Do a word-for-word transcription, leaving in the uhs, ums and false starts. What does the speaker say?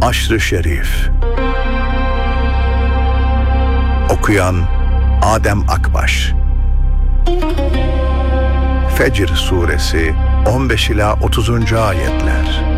Aşr-ı Şerif. Okuyan Adem Akbaş. Fecr Suresi on beş ila otuzuncu ayetler.